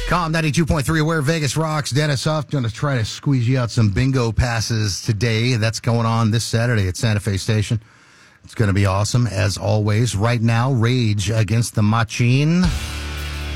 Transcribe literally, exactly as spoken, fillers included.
Calm ninety-two point three, where Vegas rocks. Dennis Huff going to try to squeeze you out some bingo passes today. That's going on this Saturday at Santa Fe Station. It's going to be awesome, as always. Right now, Rage Against the Machine.